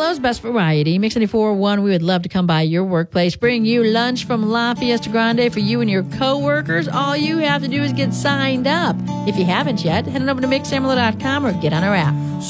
Amarillo's best variety. Mix 94.1, we would love to come by your workplace, bring you lunch from La Fiesta Grande for you and your coworkers. All you have to do is get signed up. If you haven't yet, head on over to mixamarillo.com or get on our app.